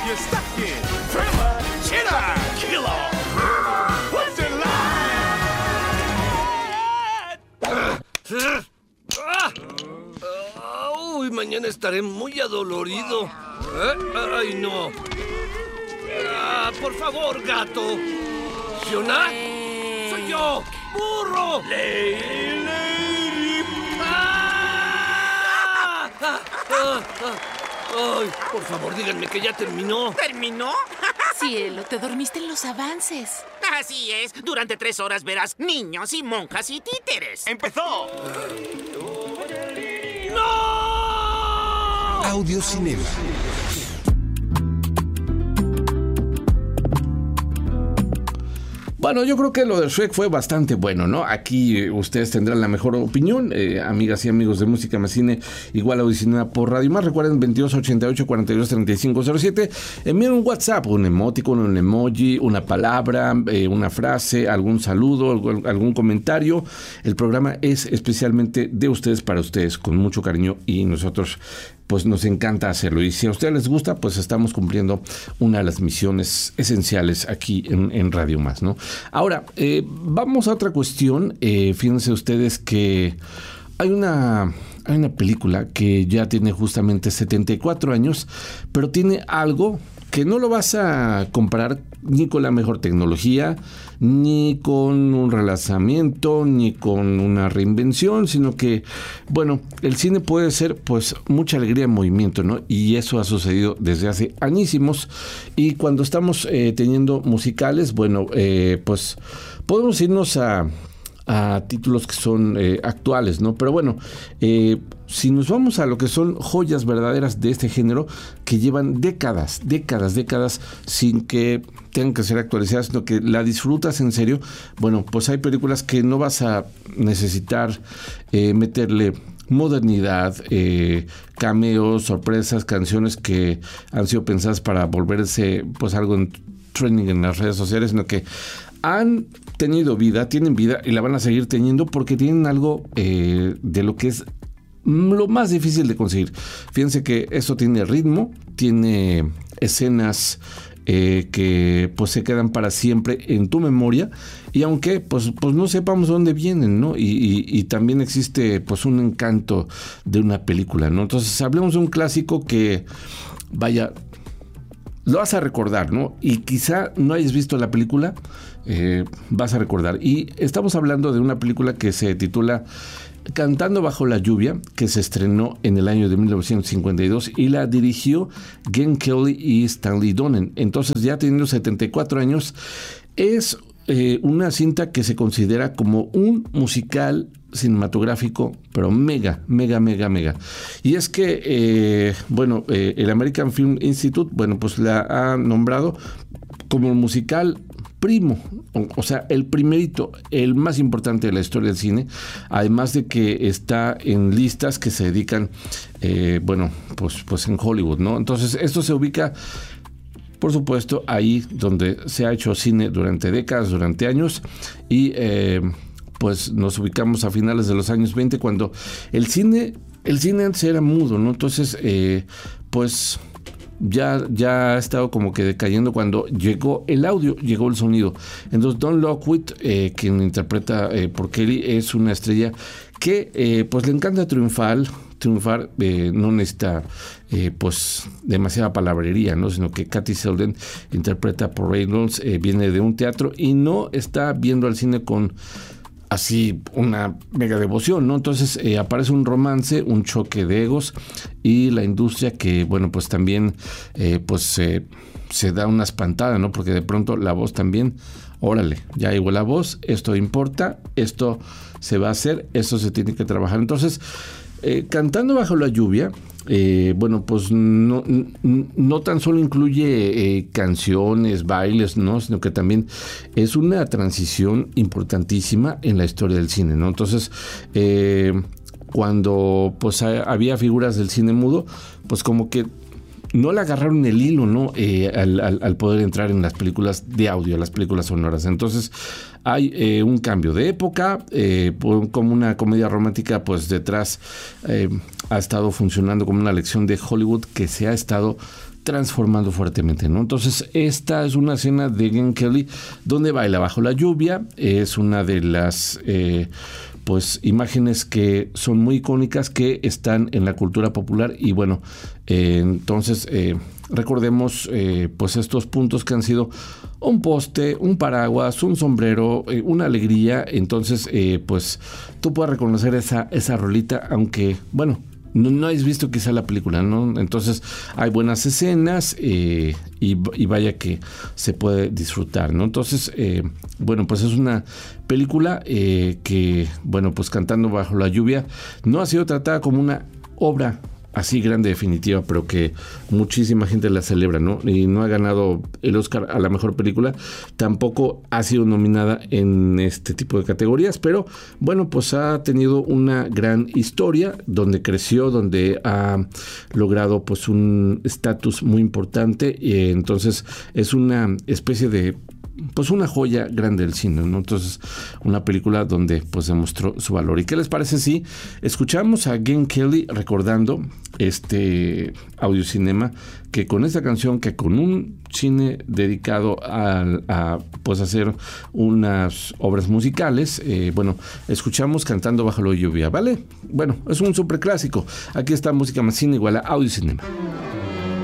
you're stuck in. Thriller, chitter, killer. What's the line? Uy, mañana estaré muy adolorido. Ay, no. Por favor, gato. ¿Fiona? ¡Soy yo! ¡Burro! ¡Lady! ¡Ay, por favor, díganme que ya terminó! ¿Terminó? Cielo, te dormiste en los avances. Así es. Durante 3 horas verás niños y monjas y títeres. ¡Empezó! ¡No! Audiocinema. Bueno, yo creo que lo de Shrek fue bastante bueno, ¿no? Aquí ustedes tendrán la mejor opinión, amigas y amigos de Música Más Cine, igual Audiocinema por Radio Más. Recuerden, 2288-423507. Envíen un WhatsApp, un emoticon, un emoji, una palabra, una frase, algún saludo, algún comentario. El programa es especialmente de ustedes para ustedes, con mucho cariño, y nosotros pues nos encanta hacerlo. Y si a ustedes les gusta, pues estamos cumpliendo una de las misiones esenciales aquí en Radio Más, ¿no? Ahora, vamos a otra cuestión. Fíjense ustedes que hay una película que ya tiene justamente 74 años, pero tiene algo que no lo vas a comparar ni con la mejor tecnología, ni con un relanzamiento, ni con una reinvención, sino que, bueno, el cine puede ser pues mucha alegría en movimiento, ¿no? Y eso ha sucedido desde hace añísimos. Y cuando estamos teniendo musicales, bueno, pues podemos irnos a títulos que son actuales, ¿no? Pero bueno, si nos vamos a lo que son joyas verdaderas de este género que llevan décadas sin que tengan que ser actualizadas, sino que la disfrutas en serio, bueno, pues hay películas que no vas a necesitar meterle modernidad, cameos, sorpresas, canciones que han sido pensadas para volverse pues algo en trending en las redes sociales, sino que han tenido vida, tienen vida y la van a seguir teniendo porque tienen algo de lo que es lo más difícil de conseguir. Fíjense que esto tiene ritmo, tiene escenas que pues se quedan para siempre en tu memoria, y aunque pues no sepamos dónde vienen, ¿no? Y también existe pues un encanto de una película, ¿no? Entonces hablemos de un clásico que, vaya, lo vas a recordar, ¿no? Y quizá no hayas visto la película, vas a recordar. Y estamos hablando de una película que se titula Cantando bajo la lluvia, que se estrenó en el año de 1952 y la dirigió Gene Kelly y Stanley Donen. Entonces, ya teniendo 74 años, es una cinta que se considera como un musical cinematográfico, pero mega. Y es que, el American Film Institute, pues la ha nombrado como el musical primo, o sea, el primerito, el más importante de la historia del cine, además de que está en listas que se dedican, pues en Hollywood, ¿no? Entonces, esto se ubica, por supuesto, ahí donde se ha hecho cine durante décadas, durante años, y pues nos ubicamos a finales de los años 20, cuando el cine antes era mudo, ¿no? Entonces, pues ya ha estado como que decayendo cuando llegó el audio, llegó el sonido. Entonces Don Lockwood, quien interpreta por Kelly, es una estrella que pues le encanta triunfar, no necesita pues demasiada palabrería, ¿no? Sino que Kathy Selden interpreta por Reynolds, viene de un teatro y no está viendo al cine con así una mega devoción, ¿no? Entonces aparece un romance, un choque de egos, y la industria que, pues también se da una espantada, ¿no? Porque de pronto la voz también, órale, ya llegó la voz, esto importa, esto se va a hacer, esto se tiene que trabajar. Entonces, Cantando bajo la lluvia, pues no tan solo incluye canciones, bailes, ¿no? Sino que también es una transición importantísima en la historia del cine, ¿no? Entonces, cuando pues había figuras del cine mudo, pues como que no le agarraron el hilo, ¿no? Al poder entrar en las películas de audio, las películas sonoras. Entonces hay un cambio de época, como una comedia romántica, pues detrás ha estado funcionando como una lección de Hollywood que se ha estado transformando fuertemente, ¿no? Entonces, esta es una escena de Gene Kelly donde baila bajo la lluvia. Es una de las pues imágenes que son muy icónicas, que están en la cultura popular. Y bueno, entonces recordemos pues estos puntos que han sido un poste, un paraguas, un sombrero, una alegría. Entonces pues tú puedes reconocer esa rolita, aunque bueno, no has visto quizá la película, ¿no? Entonces hay buenas escenas y vaya que se puede disfrutar, ¿no? Entonces, bueno, pues es una película que, bueno, pues Cantando bajo la lluvia no ha sido tratada como una obra así grande, definitiva, pero que muchísima gente la celebra, ¿no? Y no ha ganado el Oscar a la mejor película, tampoco ha sido nominada en este tipo de categorías, pero bueno, pues ha tenido una gran historia, donde creció, donde ha logrado pues un estatus muy importante. Entonces es una especie de pues una joya grande del cine, ¿no? Entonces, una película donde pues demostró su valor. ¿Y qué les parece si escuchamos a Gene Kelly recordando este audiocinema, que con esta canción, que con un cine dedicado a pues hacer unas obras musicales, bueno, escuchamos Cantando bajo la lluvia, ¿vale? Bueno, es un súper clásico. Aquí está Música Más Cine igual a audiocinema.